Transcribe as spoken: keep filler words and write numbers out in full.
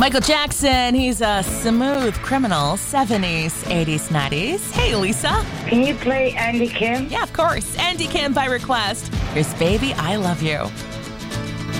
Michael Jackson, he's a smooth criminal, seventies, eighties, nineties. Hey, Lisa. Can you play Andy Kim? Yeah, of course. Andy Kim by request. Here's Baby, I Love You.